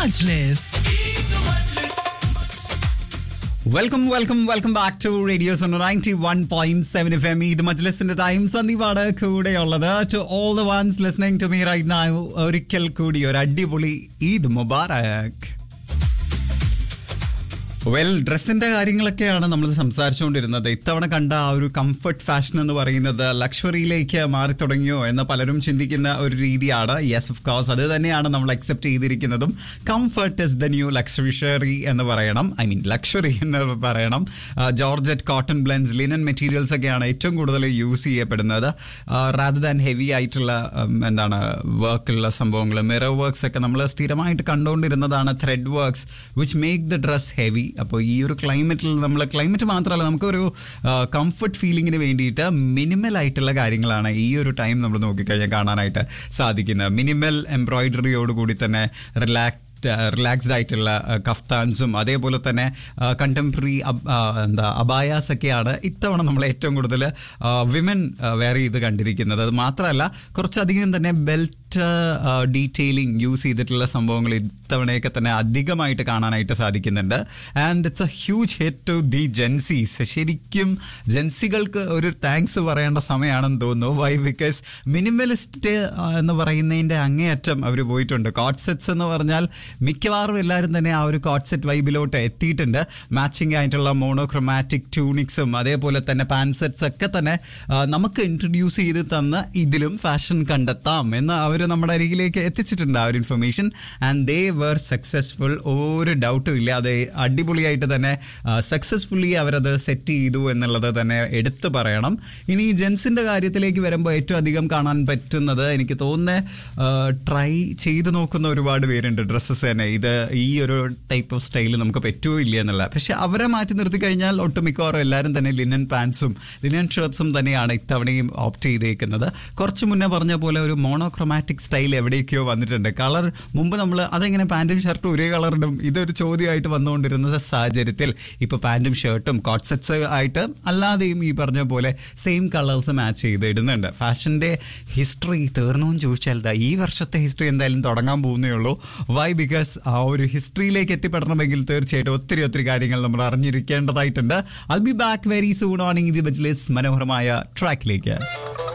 Majlis. Welcome back to radio 91.7 FM. ഇത് മജ്ലിസിന്റെ time. സന്ദീപാണ് കൂടെയുള്ളത്. To all the ones listening to me right now, ഒരിക്കൽ കൂടി ഒരു അടിപൊളി ഈദ് മുബാറക്. ഡ്രസ്സിന്റെ കാര്യങ്ങളൊക്കെയാണ് നമ്മൾ സംസാരിച്ചുകൊണ്ടിരുന്നത്. ഇത്തവണ കണ്ട ആ ഒരു കംഫർട്ട് ഫാഷൻ എന്ന് പറയുന്നത് ലക്ഷറിയിലേക്ക് മാറി തുടങ്ങിയോ എന്ന് പലരും ചിന്തിക്കുന്ന ഒരു രീതിയാണ്. യെസ്, ഓഫ് കോഴ്സ്, അത് തന്നെയാണ് നമ്മൾ accept ചെയ്തിരിക്കുന്നതും. Comfort is the new luxury എന്ന് പറയണം. ലക്ഷറി എന്ന് പറയണം. Georgette cotton blends, linen materials ഒക്കെയാണ് ഏറ്റവും കൂടുതൽ യൂസ് ചെയ്യപ്പെടുന്നത്. റാദർ ദാൻ ഹെവി ആയിട്ടുള്ള വർക്കുള്ള സംഭവങ്ങൾ, മിറർ വർക്ക്സ് ഒക്കെ നമ്മൾ സ്ഥിരമായിട്ട് കണ്ടുകൊണ്ടിരുന്നതാണ്. Thread works which make the dress heavy. അപ്പോൾ ഈ ഒരു ക്ലൈമറ്റ് മാത്രമല്ല, നമുക്കൊരു കംഫർട്ട് ഫീലിങ്ങിന് വേണ്ടിയിട്ട് മിനിമൽ ആയിട്ടുള്ള കാര്യങ്ങളാണ് ഈ ഒരു ടൈം നമ്മൾ നോക്കിക്കഴിഞ്ഞാൽ കാണാനായിട്ട് സാധിക്കുന്നത്. മിനിമൽ എംബ്രോയിഡറിയോടുകൂടി തന്നെ റിലാക്സ്ഡ് ആയിട്ടുള്ള കഫ്താൻസും അതേപോലെ തന്നെ കണ്ടംപററി അബായാസ് ഒക്കെയാണ് ഇത്തവണ നമ്മൾ ഏറ്റവും കൂടുതൽ വിമൻ വെയർ ചെയ്ത് കണ്ടിരിക്കുന്നത്. അത് മാത്രമല്ല, കുറച്ചധികം തന്നെ ബെൽറ്റ് ഡീറ്റെയിലിംഗ് യൂസ് ചെയ്തിട്ടുള്ള സംഭവങ്ങൾ ഇത്തവണയൊക്കെ തന്നെ അധികമായിട്ട് കാണാനായിട്ട് സാധിക്കുന്നുണ്ട്. And it's A huge hit to the Gen Zs. ശരിക്കും ജെൻസികൾക്ക് ഒരു താങ്ക്സ് പറയേണ്ട സമയമാണെന്ന് തോന്നുന്നു. വൈ? ബിക്കോസ് മിനിമലിസ്റ്റ് എന്ന് പറയുന്നതിൻ്റെ അങ്ങേയറ്റം അവർ പോയിട്ടുണ്ട്. കോട്ട് സെറ്റ്സ് എന്ന് പറഞ്ഞാൽ മിക്കവാറും എല്ലാവരും തന്നെ ആ ഒരു കോട്ട് സെറ്റ് വൈബിലോട്ട് എത്തിയിട്ടുണ്ട്. മാച്ചിങ് ആയിട്ടുള്ള മോണോക്രോമാറ്റിക് ട്യൂണിക്സും അതേപോലെ തന്നെ പാന്റ് സെറ്റ്സ് ഒക്കെ തന്നെ നമുക്ക് ഇൻട്രൊഡ്യൂസ് ചെയ്ത് തന്ന് ഇതിലും ഫാഷൻ കണ്ടെത്താം എന്ന് അവർ നമ്മുടെ അരികിലേക്ക് എത്തിച്ചിട്ടുണ്ട് ആ ഒരു information. And they were successful. ഒരു ഡൗട്ടും ഇല്ല. അത് അടിപൊളിയായിട്ട് തന്നെ സക്സസ്ഫുള്ളി അവരത് സെറ്റ് ചെയ്തു എന്നുള്ളത് തന്നെ എടുത്തു പറയണം. ഇനി ജെൻസിൻ്റെ കാര്യത്തിലേക്ക് വരുമ്പോൾ ഏറ്റവും അധികം കാണാൻ പറ്റുന്നത്, എനിക്ക് തോന്നുന്നത് ട്രൈ ചെയ്ത് നോക്കുന്ന ഒരുപാട് പേരുണ്ട് ഡ്രസ്സസ് തന്നെ. ഇത് ഈ ഒരു ടൈപ്പ് ഓഫ് സ്റ്റൈൽ നമുക്ക് പറ്റുമോ ഇല്ല എന്നുള്ള. പക്ഷെ അവരെ മാറ്റി നിർത്തി കഴിഞ്ഞാൽ ഒട്ടുമിക്കവാറും എല്ലാവരും തന്നെ ലിനൻ പാൻസും ലിനൻ ഷർട്ട്സും തന്നെയാണ് ഇത്തവണയും ഓപ്റ്റ് ചെയ്തേക്കുന്നത്. കുറച്ച് മുന്നേ പറഞ്ഞ പോലെ ഒരു മോണോക്രോമാറ്റിക് സ്റ്റൈൽ എവിടേക്കോ വന്നിട്ടുണ്ട്. കളർ മുമ്പ് നമ്മൾ അതെങ്ങനെ പാൻറ്റും ഷർട്ടും ഒരേ കളറിടും, ഇതൊരു ചോദ്യമായിട്ട് വന്നുകൊണ്ടിരുന്ന സാഹചര്യത്തിൽ ഇപ്പോൾ പാൻറ്റും ഷർട്ടും കോട്ട് സെറ്റ്സ് ആയിട്ട് അല്ലാതെയും ഈ പറഞ്ഞ പോലെ സെയിം കളേഴ്സ് മാച്ച് ചെയ്ത് ഇടുന്നുണ്ട്. ഫാഷൻ്റെ ഹിസ്റ്ററി തീർന്നുവെന്ന് ചോദിച്ചാൽ ഈ വർഷത്തെ ഹിസ്റ്ററി എന്തായാലും തുടങ്ങാൻ പോകുന്നേ ഉള്ളൂ. വൈ? ബിക്കോസ് ആ ഒരു ഹിസ്റ്ററിയിലേക്ക് എത്തിപ്പെടണമെങ്കിൽ തീർച്ചയായിട്ടും ഒത്തിരി കാര്യങ്ങൾ നമ്മൾ അറിഞ്ഞിരിക്കേണ്ടതായിട്ടുണ്ട്. I'll be back very soon on ഇത് മജ്ലിസ് മനോഹരമായ ട്രാക്കിലേക്ക്.